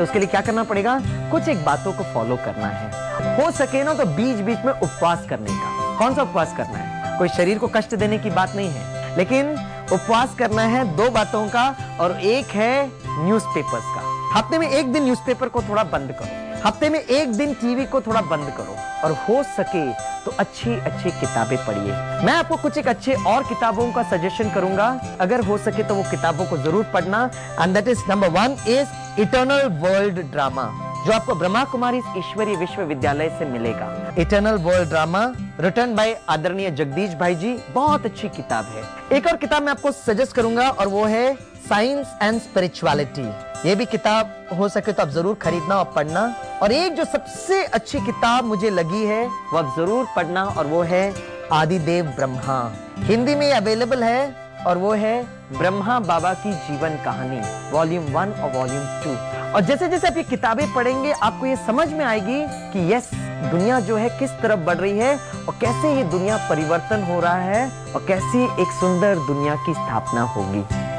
तो उसके लिए क्या करना पड़ेगा, कुछ एक बातों को फॉलो करना है। हो सके ना तो बीच बीच में उपवास करने का। कौन सा उपवास करना है? कोई शरीर को कष्ट देने की बात नहीं है, लेकिन उपवास करना है 2 बातों का, और एक है न्यूज़पेपर्स का। हफ्ते में 1 दिन न्यूज़पेपर को थोड़ा बंद करो, हफ्ते में 1 दिन टीवी को थोड़ा बंद करो, और हो सके तो अच्छी अच्छी किताबें पढ़िए। मैं आपको कुछ एक अच्छे और किताबों का सजेशन करूंगा, अगर हो सके तो वो किताबों को जरूर पढ़ना। And that is number 1 is eternal world drama, जो आपको ब्रह्मा कुमारी ईश्वरीय विश्वविद्यालय से मिलेगा। Eternal world drama written by आदरणीय जगदीश भाई जी, बहुत अच्छी किताब है। एक और किताब मैं आपको सजेस्ट करूंगा और वो है साइंस एंड स्पिरिचुअलिटी। ये भी किताब हो सके तो आप जरूर खरीदना और पढ़ना। और एक जो सबसे अच्छी किताब मुझे लगी है वो आप जरूर पढ़ना, और वो है आदिदेव ब्रह्मा। हिंदी में अवेलेबल है, और वो है ब्रह्मा बाबा की जीवन कहानी, वॉल्यूम 1 और वॉल्यूम 2। और जैसे जैसे आप ये किताबें पढ़ेंगे आपको ये समझ में आएगी कि यस, दुनिया जो है किस तरफ बढ़ रही है, और कैसे ये दुनिया परिवर्तन हो रहा है, और कैसी एक सुंदर दुनिया की स्थापना होगी।